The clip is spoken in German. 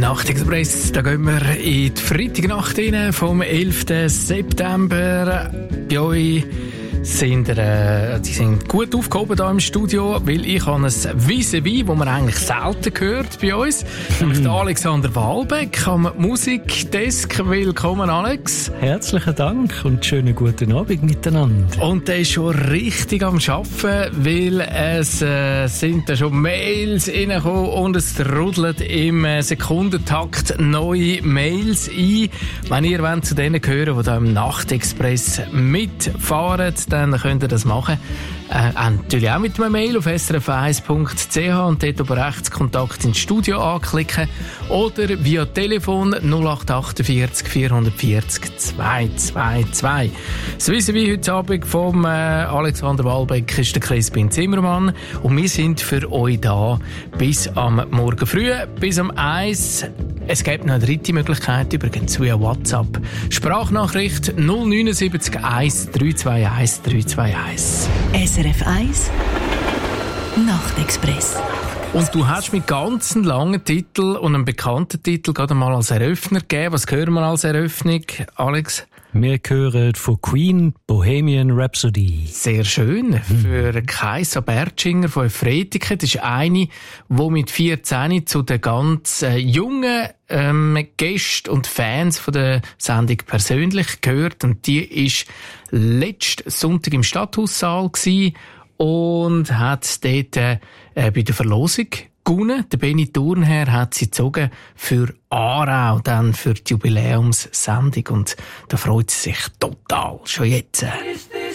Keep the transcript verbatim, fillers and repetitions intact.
Nachtexpress, da gehen wir in die Freitagnacht rein vom elften September. Bei euch sind, äh, die sind gut aufgehoben hier im Studio, weil ich habe ein Vis-à-vis, das man eigentlich selten hört bei uns. Nämlich der Alexander Wahlbeck am Musikdesk. Willkommen, Alex. Herzlichen Dank und schönen guten Abend miteinander. Und der ist schon richtig am Arbeiten, weil es äh, sind da schon Mails reingekommen und es rudelt im äh, Sekundentakt neue Mails ein. Wenn ihr wollt zu denen gehören, die da im Nachtexpress mitfahren, dann könnt ihr das machen. Äh, natürlich auch mit einem Mail auf s r f eins punkt c h und dort oben rechts Kontakt ins Studio anklicken oder via Telefon null acht achtundvierzig vierhundertvierzig zweihundertzweiundzwanzig. Das wissen wir heute Abend vom äh, Alexander Wahlbeck ist der Crispin Zimmermann und wir sind für euch da bis am Morgen früh, bis am eins. Es gibt noch eine dritte Möglichkeit, übrigens via WhatsApp. Sprachnachricht null neun sieben eins drei zwei eins drei zwei eins. S R F eins Nachtexpress. Und du hast mit ganz einen langen Titel und einem bekannten Titel gerade mal als Eröffner gegeben. Was hören wir als Eröffnung, Alex? Wir hören von Queen Bohemian Rhapsody. Sehr schön. Für Kaisa Bertschinger von Efretiken. Das ist eine, die mit vierzehn zu den ganz äh, jungen ähm, Gästen und Fans von der Sendung persönlich gehört. Und die ist letzten Sonntag im Stadthaussaal gewesen und hat dort äh, bei der Verlosung gewonnen. Der Benny Thurnherr hat sie gezogen für Aarau, dann für die Jubiläumssendung. Und da freut sie sich total, schon jetzt.